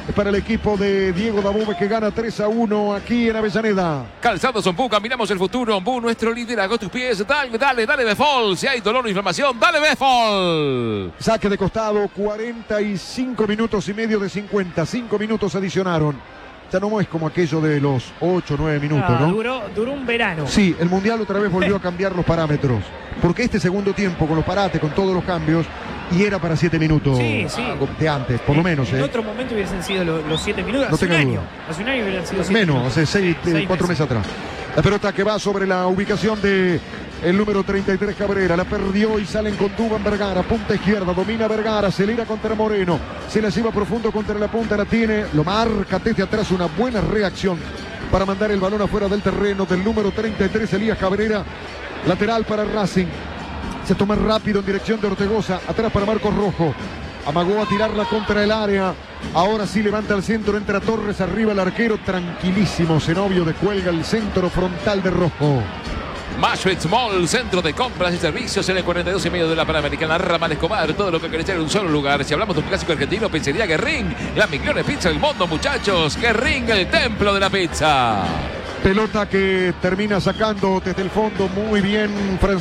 para el equipo de Diego Dabove, que gana 3-1 aquí en Avellaneda. Calzados Ombú, caminamos el futuro. Ombú, nuestro liderazgo, tus pies. Dale Befol. Si hay dolor o inflamación, dale Befol. Saque de costado, 45 minutos y medio de 50. 5 minutos adicionaron. Ya no es como aquello de los 8 o 9 minutos, ¿no? Duró un verano. Sí, el Mundial otra vez volvió a cambiar los parámetros. Porque este segundo tiempo, con los parates, con todos los cambios, y era para 7 minutos de antes, por lo menos. En otro momento hubiesen sido los 7 minutos. No Hace un tenga año. duda. Hace un año hubieran sido 7 menos, minutos. hace 4 meses atrás. La pelota que va sobre la ubicación de el número 33 Cabrera, la perdió y salen con Duván Vergara, punta izquierda, domina Vergara, se le irá contra Moreno, se la lleva profundo contra la punta, la tiene, lo marca desde atrás, una buena reacción para mandar el balón afuera del terreno del número 33 Elías Cabrera, lateral para Racing, se toma rápido en dirección de Ortegoza, atrás para Marcos Rojo. Amagó a tirarla contra el área. Ahora sí levanta el centro, entra Torres, arriba el arquero, tranquilísimo. Zenobio descuelga el centro frontal de Rojo. Mashwitz Mall, centro de compras y servicios en el 42 y medio de la Panamericana. Ramal Escobar, todo lo que querés en un solo lugar. Si hablamos de un clásico argentino, Pizzería Guerrín, la mejor pizza del mundo, muchachos. Guerrín, el templo de la pizza. Pelota que termina sacando desde el fondo muy bien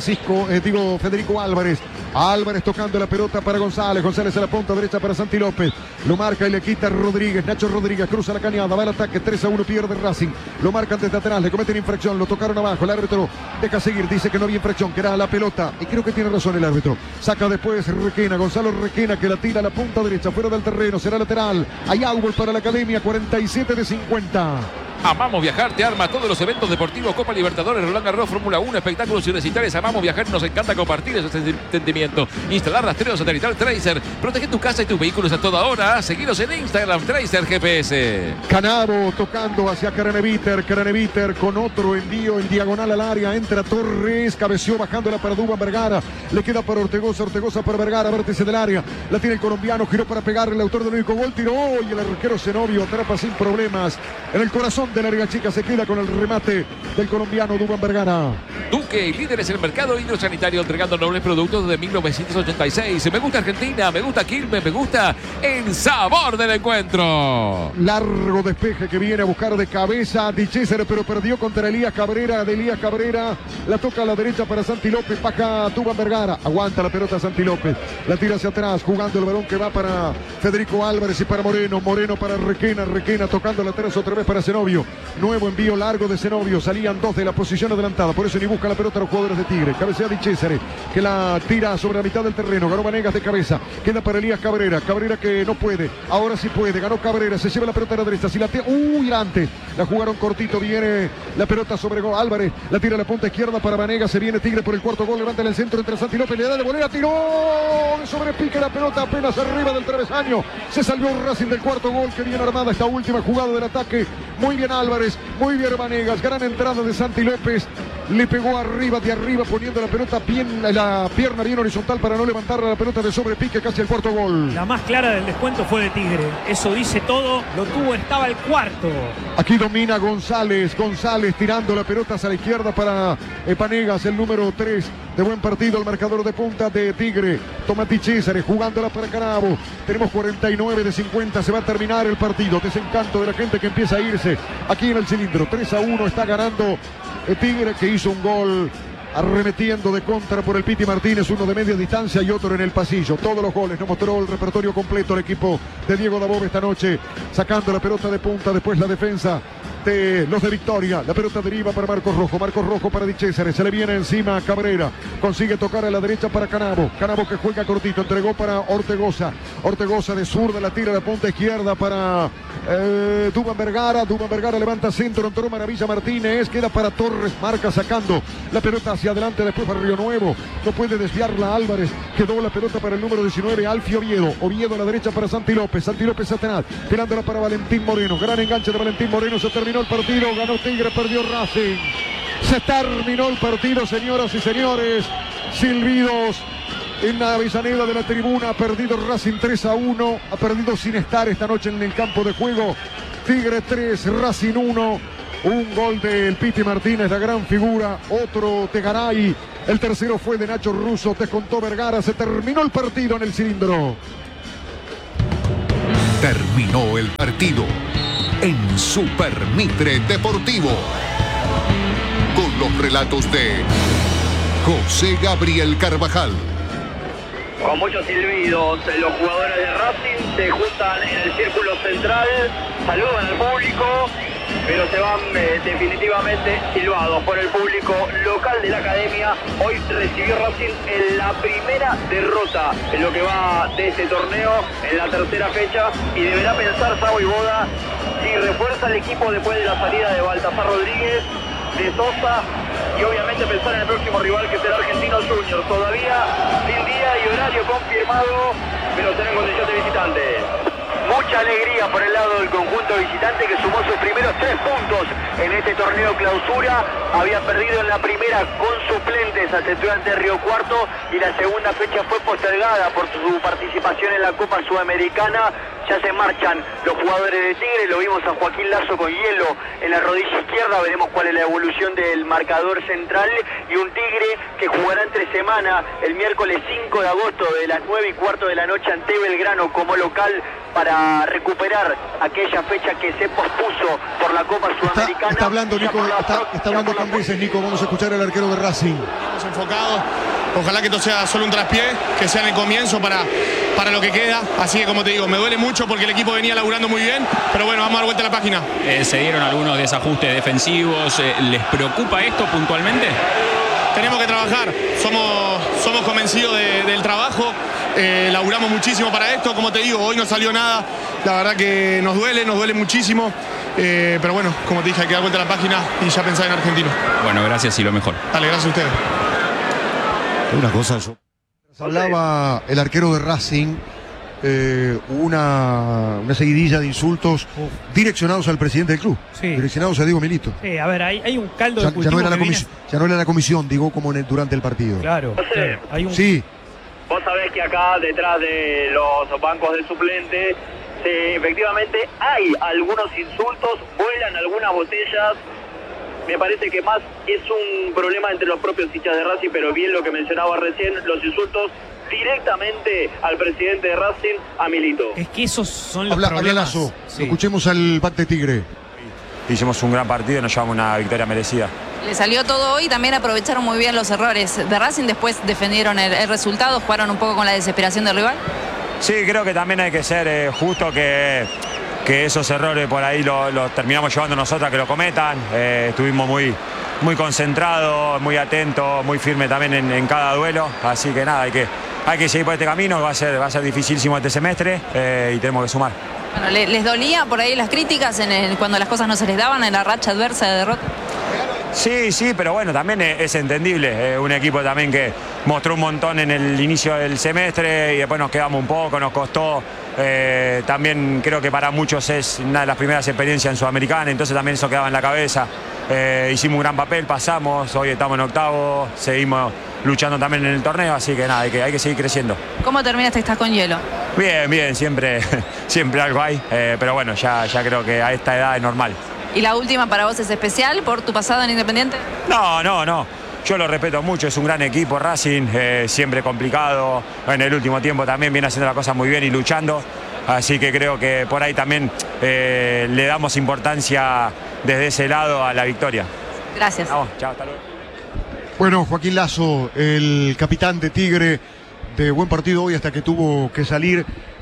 Federico Álvarez. Álvarez tocando la pelota para González. González a la punta derecha para Santi López. Lo marca y le quita Rodríguez. Nacho Rodríguez cruza la cañada. Va al ataque. 3-1 pierde Racing. Lo marcan desde atrás. Le cometen infracción. Lo tocaron abajo. El árbitro deja seguir. Dice que no había infracción, que era la pelota. Y creo que tiene razón el árbitro. Saca después Requena. Gonzalo Requena, que la tira a la punta derecha. Fuera del terreno. Será lateral. Hay outball para la Academia. 47 de 50. Amamos Viajar, te arma todos los eventos deportivos, Copa Libertadores, Roland Garros, Fórmula 1, espectáculos y recitales. Amamos Viajar, nos encanta compartir ese sentimiento. Instalar rastreo satelital Tracer, protege tu casa y tus vehículos a toda hora. Seguinos en Instagram, Tracer GPS. Canavo tocando hacia Craneviter con otro envío en diagonal al área. Entra Torres, cabeció bajándola para Duván Vergara. Le queda para Ortegoza para Vergara, vértice del área. La tiene el colombiano, giró para pegarle, el autor del único gol, tiró y el arquero Zenobio atrapa sin problemas. En el corazón de la área chica se queda con el remate del colombiano Duván Vergara. Duque, líderes en el mercado hidrosanitario, entregando nobles productos desde 1986. Me gusta Argentina, me gusta Quilmes, me gusta el sabor del encuentro. Largo despeje que viene a buscar de cabeza Di Cesare, pero perdió contra Elías Cabrera. De Elías Cabrera la toca a la derecha para Santi López, baja Duván Vergara, aguanta la pelota Santi López, la tira hacia atrás, jugando el balón que va para Federico Álvarez y para Moreno para Requena tocando la atrás otra vez para Zenobio. Nuevo envío largo de Zenobio, salían dos de la posición adelantada, por eso ni busca la pelota a los jugadores de Tigre. Cabecea Di Cesare, que la tira sobre la mitad del terreno, ganó Vanegas de cabeza, queda para Elías Cabrera que no puede, ahora sí puede, ganó Cabrera, se lleva la pelota a la derecha, si la tira, antes, la jugaron cortito, viene la pelota sobre Álvarez, la tira a la punta izquierda para Vanegas, se viene Tigre por el cuarto gol, levanta en el centro entre Santi López, le da de volea, tiró, sobre pique la pelota apenas arriba del travesaño, se salvó Racing del cuarto gol, que bien armada esta última jugada del ataque, muy bien Álvarez, muy bien Vanegas, gran entrada de Santi López, le pegó arriba, de arriba, poniendo la pelota bien, la pierna bien horizontal para no levantar la pelota de sobrepique, casi el cuarto gol. La más clara del descuento fue de Tigre, eso dice todo, lo tuvo, estaba el cuarto. Aquí domina González tirando la pelota hacia la izquierda para Vanegas, el número 3, de buen partido, el marcador de punta de Tigre, Tomati César, jugándola para Canavo, tenemos 49 de 50, se va a terminar el partido, desencanto de la gente que empieza a irse, aquí en el cilindro, 3-1, está ganando Tigre, que hizo un gol arremetiendo de contra por el Piti Martínez, uno de media distancia y otro en el pasillo. Todos los goles, nos mostró el repertorio completo el equipo de Diego Dabove esta noche, sacando la pelota de punta, después la defensa de los de Victoria, la pelota deriva para Marcos Rojo para Di Cesare, se le viene encima a Cabrera, consigue tocar a la derecha para Canavo que juega cortito, entregó para Ortegoza de zurda, la tira a la punta izquierda para Duván Vergara levanta centro, entró Maravilla Martínez, queda para Torres, marca sacando la pelota hacia adelante, después para Río Nuevo, no puede desviarla Álvarez, quedó la pelota para el número 19, Alfie Oviedo a la derecha para Santi López atrás, tirándola para Valentín Moreno, gran enganche de Valentín Moreno, se terminó el partido, ganó Tigre, perdió Racing, se terminó el partido, señoras y señores, silbidos en la Avellaneda de la tribuna, ha perdido Racing 3-1, ha perdido sin estar esta noche en el campo de juego, Tigre 3, Racing 1, un gol del Piti Martínez, la gran figura, otro de Garay, el tercero fue de Nacho Russo, descontó Vergara, se terminó el partido en el cilindro. Terminó el partido en Super Mitre Deportivo con los relatos de José Gabriel Carvajal. Con muchos silbidos, los jugadores de Racing se juntan en el círculo central, saludan al público, pero se van definitivamente silbados por el público local de la academia. Hoy recibió Racing en la primera derrota en lo que va de este torneo, en la tercera fecha, y deberá pensar Sabo Iboda si refuerza el equipo después de la salida de Baltasar Rodríguez, de Sosa, y obviamente pensar en el próximo rival, que será Argentinos Juniors. Todavía sin día y horario confirmado, pero será en condición de visitante. Mucha alegría por el lado del conjunto visitante, que sumó sus primeros 3 puntos en este torneo clausura. Había perdido en la primera con suplentes ante Estudiantes de Río Cuarto, y la segunda fecha fue postergada por su participación en la Copa Sudamericana. Ya se marchan los jugadores de Tigre, lo vimos a Joaquín Lazo con hielo en la rodilla izquierda, veremos cuál es la evolución del marcador central, y un Tigre que jugará entre semana el miércoles 5 de agosto de las 9:15 de la noche ante Belgrano como local, para recuperar aquella fecha que se pospuso por la Copa Sudamericana. Está hablando Nico, está hablando Cambises, Nico. Vamos a escuchar al arquero de Racing. Estamos enfocados. Ojalá que esto sea solo un traspié, que sea en el comienzo para lo que queda. Así que, como te digo, me duele mucho porque el equipo venía laburando muy bien, pero bueno, vamos a dar vuelta a la página. Se dieron algunos desajustes defensivos. ¿Les preocupa esto puntualmente? Tenemos que trabajar, somos convencidos del trabajo, laburamos muchísimo para esto. Como te digo, hoy no salió nada, la verdad que nos duele muchísimo, pero bueno, como te dije, hay que dar vuelta a la página y ya pensar en Argentino. Bueno, gracias y lo mejor. Dale, gracias a ustedes. Una cosa, hablaba el arquero de Racing, una seguidilla de insultos direccionados al presidente del club, Sí. direccionados a Diego Milito. Sí, a ver, hay un caldo de Ya cultivo no era la que viene- ya no era la comisión, digo, como durante el partido. Claro, claro, hay un... Sí, Vos sabés que acá, detrás de los bancos del suplente, efectivamente hay algunos insultos, vuelan algunas botellas. Me parece que más es un problema entre los propios hinchas de Racing, pero bien lo que mencionaba recién, los insultos directamente al presidente de Racing, a Milito. Es que esos son los habla problemas. Lazo. Sí. Lo escuchemos al back de Tigre. Hicimos un gran partido y nos llevamos una victoria merecida. Le salió todo hoy, también aprovecharon muy bien los errores de Racing, después defendieron el resultado, jugaron un poco con la desesperación del rival. Sí, creo que también hay que ser justo que esos errores por ahí los terminamos llevando nosotros a que lo cometan. Estuvimos muy concentrados, muy atentos, muy firmes también en cada duelo. Así que nada, hay que seguir por este camino, va a ser dificilísimo este semestre y tenemos que sumar. Bueno, ¿les dolía por ahí las críticas cuando las cosas no se les daban en la racha adversa de derrota? Sí, pero bueno, también es entendible. Un equipo también que mostró un montón en el inicio del semestre y después nos quedamos un poco, nos costó. También creo que para muchos es una de las primeras experiencias en Sudamericana, entonces también eso quedaba en la cabeza. Hicimos un gran papel, pasamos, hoy estamos en octavo, seguimos luchando también en el torneo, así que nada, hay que seguir creciendo. ¿Cómo terminaste? ¿Estás con hielo? Bien, siempre algo hay, pero bueno, ya creo que a esta edad es normal. ¿Y la última para vos es especial por tu pasado en Independiente? No. Yo lo respeto mucho, es un gran equipo Racing, siempre complicado. En el último tiempo también viene haciendo las cosas muy bien y luchando. Así que creo que por ahí también le damos importancia desde ese lado a la victoria. Gracias. Vamos, chao, hasta luego. Bueno, Joaquín Lazo, el capitán de Tigre, de buen partido hoy hasta que tuvo que salir,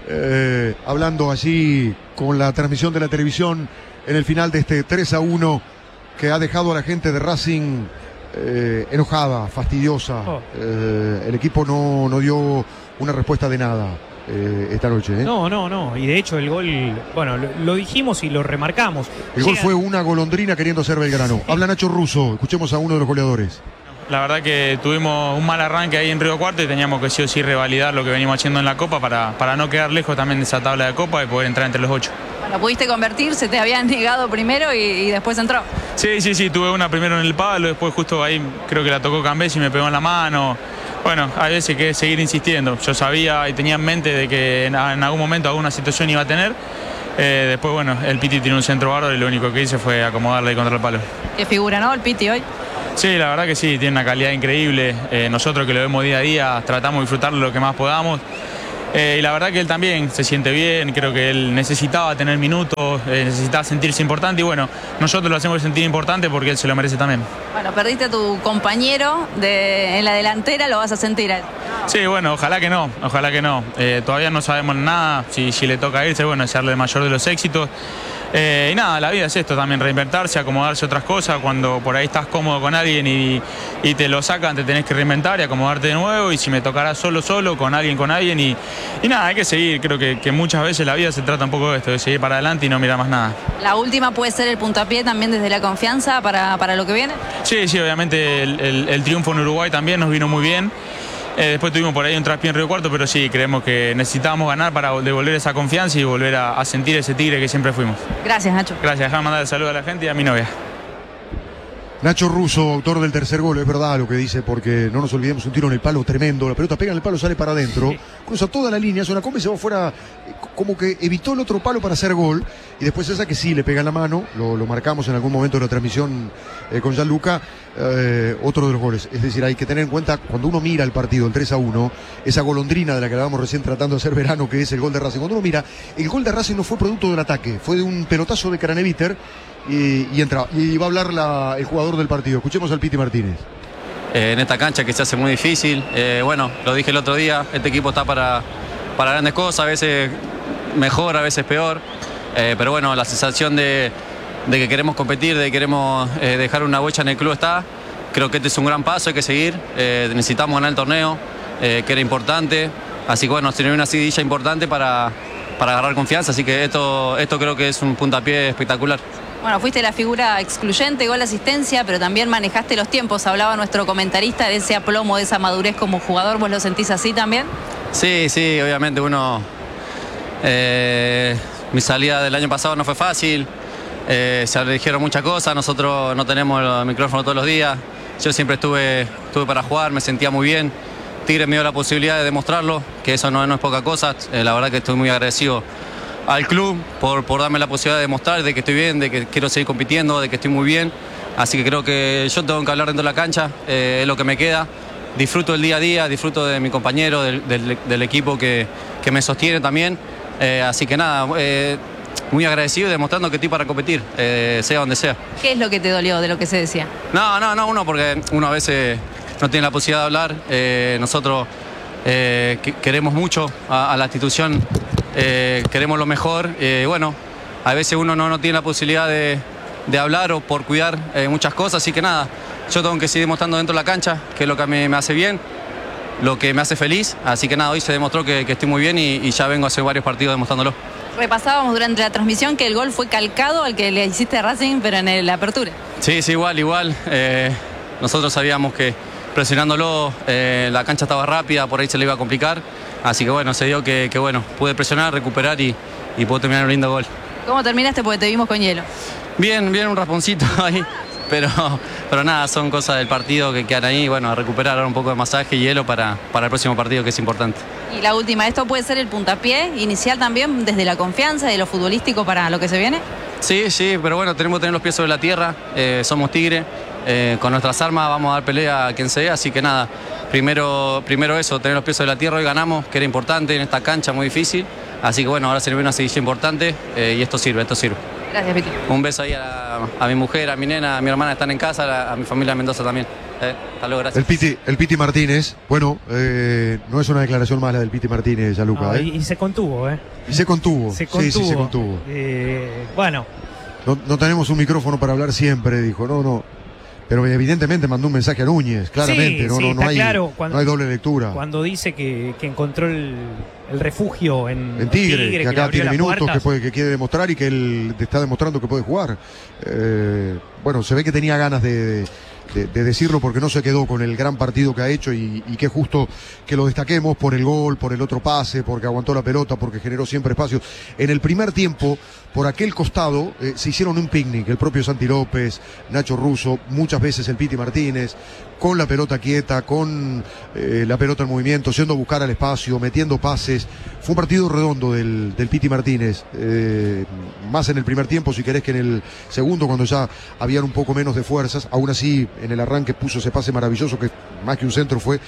hablando allí con la transmisión de la televisión en el final de este 3-1 que ha dejado a la gente de Racing enojada, fastidiosa. El equipo no dio una respuesta de nada esta noche. No. Y de hecho el gol, bueno, lo dijimos y lo remarcamos. El gol fue una golondrina queriendo ser Belgrano. Habla Nacho Russo, escuchemos a uno de los goleadores. La verdad que tuvimos un mal arranque ahí en Río Cuarto y teníamos que sí o sí revalidar lo que venimos haciendo en la Copa para no quedar lejos también de esa tabla de Copa y poder entrar entre los 8. Bueno, pudiste convertir, se te habían negado primero y después entró. Sí, tuve una primero en el palo, después justo ahí creo que la tocó Cambés y me pegó en la mano. Bueno, hay veces que seguir insistiendo. Yo sabía y tenía en mente de que en algún momento alguna situación iba a tener. Después, bueno, el Piti tiene un centro bárbaro y lo único que hice fue acomodarle ahí contra el palo. Qué figura, ¿no? El Piti hoy. Sí, la verdad que sí, tiene una calidad increíble. Nosotros que lo vemos día a día tratamos de disfrutarlo lo que más podamos. Y la verdad que él también se siente bien, creo que él necesitaba tener minutos, necesitaba sentirse importante y bueno, nosotros lo hacemos sentir importante porque él se lo merece también. Bueno, perdiste a tu compañero en la delantera, lo vas a sentir a él. Sí, bueno, ojalá que no, ojalá que no. Todavía no sabemos nada, si le toca irse, bueno, desearle el mayor de los éxitos. Y nada, la vida es esto también, reinventarse, acomodarse a otras cosas. Cuando por ahí estás cómodo con alguien y te lo sacan, te tenés que reinventar y acomodarte de nuevo. Y si me tocará solo, con alguien. Y nada, hay que seguir. Creo que muchas veces la vida se trata un poco de esto, de seguir para adelante y no mirar más nada. ¿La última puede ser el puntapié también desde la confianza para lo que viene? Sí, obviamente el triunfo en Uruguay también nos vino muy bien. Después tuvimos por ahí un traspié en Río Cuarto, pero sí, creemos que necesitábamos ganar para devolver esa confianza y volver a sentir ese Tigre que siempre fuimos. Gracias, Nacho. Gracias, déjame mandar el saludo a la gente y a mi novia. Nacho Russo, autor del tercer gol, es verdad lo que dice, porque no nos olvidemos, un tiro en el palo tremendo, la pelota pega en el palo, sale para adentro, cruza toda la línea, una comba y se va fuera, como que evitó el otro palo para hacer gol, y después esa que sí le pega en la mano, lo marcamos en algún momento de la transmisión con Gianluca, otro de los goles. Es decir, hay que tener en cuenta, cuando uno mira el partido, el 3-1, esa golondrina de la que hablábamos recién tratando de hacer verano, que es el gol de Racing, cuando uno mira, el gol de Racing no fue producto del ataque, fue de un pelotazo de Craneviter, y entra, y va a hablar el jugador del partido. Escuchemos al Piti Martínez. En esta cancha que se hace muy difícil, bueno, lo dije el otro día, este equipo está para grandes cosas, a veces mejor, a veces peor, pero bueno, la sensación de que queremos competir, de que queremos dejar una huella en el club está. Creo que este es un gran paso, hay que seguir, necesitamos ganar el torneo, que era importante, así que bueno, tener una seguidilla importante para agarrar confianza, así que esto creo que es un puntapié espectacular. Bueno, fuiste la figura excluyente, gol, asistencia, pero también manejaste los tiempos. Hablaba nuestro comentarista de ese aplomo, de esa madurez como jugador. ¿Vos lo sentís así también? Sí, obviamente uno... mi salida del año pasado no fue fácil, se dijeron muchas cosas, nosotros no tenemos el micrófono todos los días. Yo siempre estuve para jugar, me sentía muy bien. Tigre me dio la posibilidad de demostrarlo, que eso no es poca cosa. La verdad que estoy muy agradecido al club por darme la posibilidad de demostrar de que estoy bien, de que quiero seguir compitiendo, de que estoy muy bien. Así que creo que yo tengo que hablar dentro de la cancha, es lo que me queda. Disfruto el día a día, disfruto de mi compañero, del equipo que me sostiene también. Así que nada, muy agradecido y demostrando que estoy para competir, sea donde sea. ¿Qué es lo que te dolió de lo que se decía? No, porque uno a veces no tiene la posibilidad de hablar. Nosotros queremos mucho a la institución. Queremos lo mejor, bueno, a veces uno no tiene la posibilidad de hablar o por cuidar muchas cosas, así que nada, yo tengo que seguir mostrando dentro de la cancha, que es lo que a mí me hace bien, lo que me hace feliz, así que nada, hoy se demostró que estoy muy bien y ya vengo a hacer varios partidos demostrándolo. Repasábamos durante la transmisión que el gol fue calcado al que le hiciste a Racing, pero en la apertura. Sí, igual, nosotros sabíamos que presionándolo, la cancha estaba rápida, por ahí se le iba a complicar. Así que bueno, se dio que bueno, pude presionar, recuperar y pude terminar un lindo gol. ¿Cómo terminaste? Porque te vimos con hielo. Bien, un rasponcito ahí, pero nada, son cosas del partido que quedan ahí. Bueno, a recuperar un poco de masaje y hielo para el próximo partido, que es importante. Y la última, ¿esto puede ser el puntapié inicial también desde la confianza, de lo futbolístico para lo que se viene? Sí, pero bueno, tenemos que tener los pies sobre la tierra, somos Tigre, con nuestras armas vamos a dar pelea a quien sea, así que nada, primero eso, tener los pies sobre la tierra. Hoy ganamos, que era importante en esta cancha muy difícil, así que bueno, ahora se le viene una seguidilla importante y esto sirve. Gracias, Piti. Un beso ahí a mi mujer, a mi nena, a mi hermana, están en casa, a mi familia de Mendoza también. Hasta luego, gracias. El Piti Martínez, bueno, no es una declaración mala del Piti Martínez, Gianluca. No, y se contuvo, Y se contuvo. Sí, se contuvo. Bueno. No tenemos un micrófono para hablar siempre, dijo, no. Pero evidentemente mandó un mensaje a Núñez, claramente, no hay doble lectura. Cuando dice que encontró el refugio en Tigre, que acá tiene minutos, puertas, que quiere demostrar y que él está demostrando que puede jugar. Bueno, se ve que tenía ganas de decirlo porque no se quedó con el gran partido que ha hecho y que justo que lo destaquemos por el gol, por el otro pase, porque aguantó la pelota, porque generó siempre espacios. En el primer tiempo, por aquel costado, se hicieron un picnic, el propio Santi López, Nacho Russo, muchas veces el Piti Martínez, con la pelota quieta, con la pelota en movimiento, yendo a buscar al espacio, metiendo pases. Fue un partido redondo del Piti Martínez, más en el primer tiempo, si querés, que en el segundo, cuando ya habían un poco menos de fuerzas. Aún así, en el arranque puso ese pase maravilloso, que más que un centro fue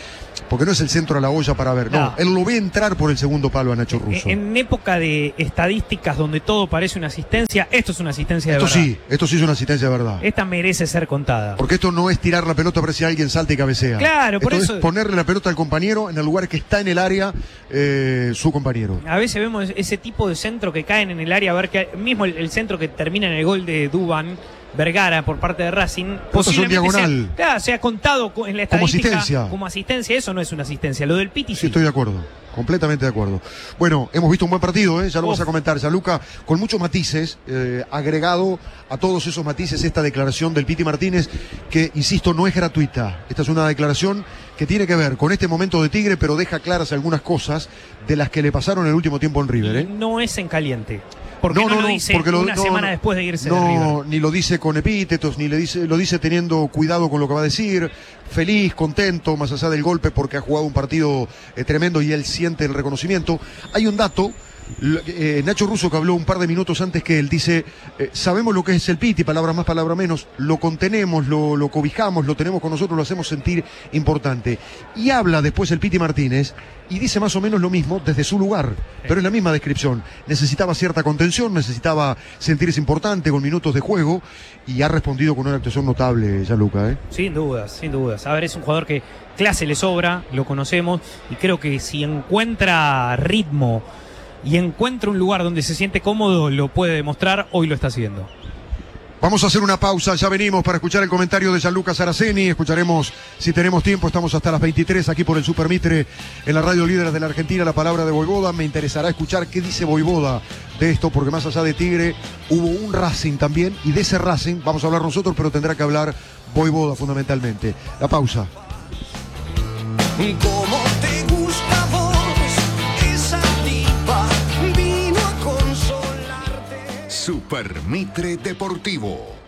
porque no es el centro a la olla para ver, no, él lo ve entrar por el segundo palo a Nacho Russo. En época de estadísticas donde todo parece una asistencia, esto es una asistencia de verdad. Esto sí es una asistencia de verdad. Esta merece ser contada. Porque esto no es tirar la pelota para ver si alguien salta y cabecea. Claro, por eso es ponerle la pelota al compañero en el lugar que está en el área su compañero. A veces vemos ese tipo de centro que caen en el área, a ver que mismo el centro que termina en el gol de Duván Vergara por parte de Racing, posiblemente sea contado en la estadística como asistencia. Eso no es una asistencia, lo del Piti sí. Estoy de acuerdo, completamente de acuerdo. Bueno, hemos visto un buen partido, ya lo vas a comentar, Gianluca, con muchos matices, agregado a todos esos matices esta declaración del Piti Martínez, que, insisto, no es gratuita. Esta es una declaración que tiene que ver con este momento de Tigre, pero deja claras algunas cosas de las que le pasaron el último tiempo en River. No es en caliente. Porque no lo dice una semana después de irse de River. No, ni lo dice con epítetos, ni lo dice teniendo cuidado con lo que va a decir, feliz, contento, más allá del golpe, porque ha jugado un partido tremendo y él siente el reconocimiento. Hay un dato, Nacho Russo, que habló un par de minutos antes que él, dice, sabemos lo que es el Piti, palabra más, palabra menos, lo contenemos, lo cobijamos, lo tenemos con nosotros, lo hacemos sentir importante. Y habla después el Piti Martínez y dice más o menos lo mismo desde su lugar, pero es la misma descripción. Necesitaba cierta contención, necesitaba sentirse importante con minutos de juego y ha respondido con una actuación notable, Gianluca. Sin dudas, sin dudas. A ver, es un jugador que clase le sobra, lo conocemos, y creo que si encuentra ritmo y encuentra un lugar donde se siente cómodo, lo puede demostrar. Hoy lo está haciendo. Vamos a hacer una pausa, ya venimos para escuchar el comentario de Gianluca Saraceni. Escucharemos, si tenemos tiempo, estamos hasta las 23 aquí por el Super Mitre en la radio líder de la Argentina, la palabra de Voivoda. Me interesará escuchar qué dice Voivoda de esto, porque más allá de Tigre hubo un Racing también, y de ese Racing vamos a hablar nosotros, pero tendrá que hablar Voivoda fundamentalmente. La pausa. ¿Cómo te gusta vos? Esa tipa vino a consolarte. Super Mitre Deportivo.